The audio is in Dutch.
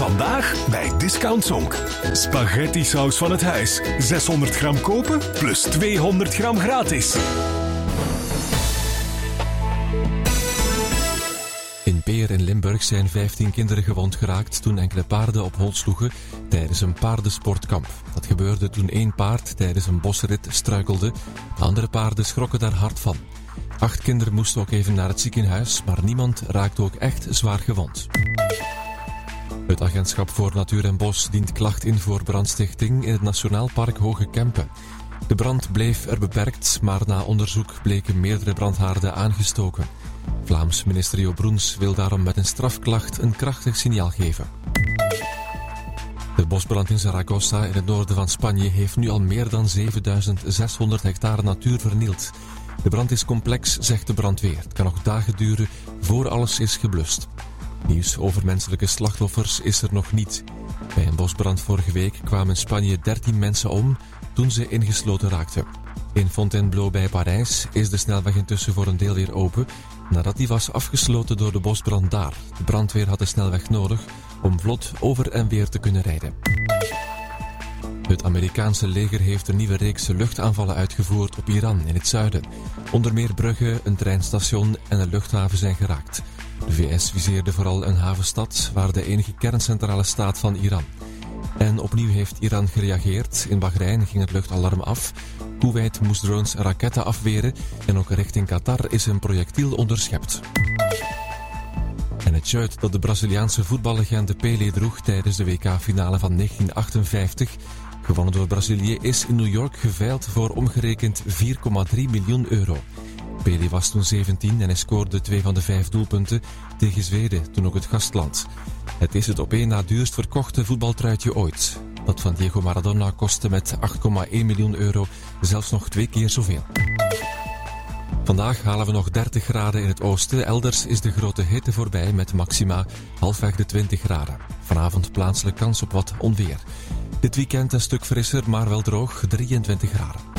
Vandaag bij Discount Zonk. Spaghetti saus van het huis. 600 gram kopen plus 200 gram gratis. In Peer in Limburg zijn 15 kinderen gewond geraakt toen enkele paarden op hol sloegen tijdens een paardensportkamp. Dat gebeurde toen 1 paard tijdens een bosrit struikelde. De andere paarden schrokken daar hard van. 8 kinderen moesten ook even naar het ziekenhuis, maar niemand raakte ook echt zwaar gewond. Het Agentschap voor Natuur en Bos dient klacht in voor brandstichting in het Nationaal Park Hoge Kempen. De brand bleef er beperkt, maar na onderzoek bleken meerdere brandhaarden aangestoken. Vlaams minister Jo Broens wil daarom met een strafklacht een krachtig signaal geven. De bosbrand in Zaragoza in het noorden van Spanje heeft nu al meer dan 7600 hectare natuur vernield. De brand is complex, zegt de brandweer. Het kan nog dagen duren voor alles is geblust. Nieuws over menselijke slachtoffers is er nog niet. Bij een bosbrand vorige week kwamen in Spanje 13 mensen om toen ze ingesloten raakten. In Fontainebleau bij Parijs is de snelweg intussen voor een deel weer open, nadat die was afgesloten door de bosbrand daar. De brandweer had de snelweg nodig om vlot over en weer te kunnen rijden. Het Amerikaanse leger heeft een nieuwe reeks luchtaanvallen uitgevoerd op Iran in het zuiden. Onder meer bruggen, een treinstation en een luchthaven zijn geraakt. De VS viseerde vooral een havenstad waar de enige kerncentrale staat van Iran. En opnieuw heeft Iran gereageerd. In Bahrein ging het luchtalarm af. Kuwait moest drones en raketten afweren. En ook richting Qatar is een projectiel onderschept. En het shirt dat de Braziliaanse voetballegende Pelé droeg tijdens de WK-finale van 1958, gewonnen door Brazilië, is in New York geveild voor omgerekend €4,3 miljoen. Pelé was toen 17 en hij scoorde 2 van de 5 doelpunten tegen Zweden, toen ook het gastland. Het is het op één na duurst verkochte voetbaltruitje ooit. Dat van Diego Maradona kostte met €8,1 miljoen zelfs nog 2 keer zoveel. Vandaag halen we nog 30 graden in het oosten. Elders is de grote hitte voorbij met maxima halfweg de 20 graden. Vanavond plaatselijk kans op wat onweer. Dit weekend een stuk frisser, maar wel droog, 23 graden.